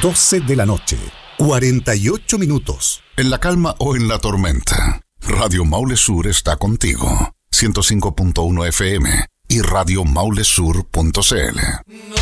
12 de la noche, 48 minutos. En la calma o en la tormenta, Radio Maule Sur está contigo. 105.1 FM y radiomaulesur.cl.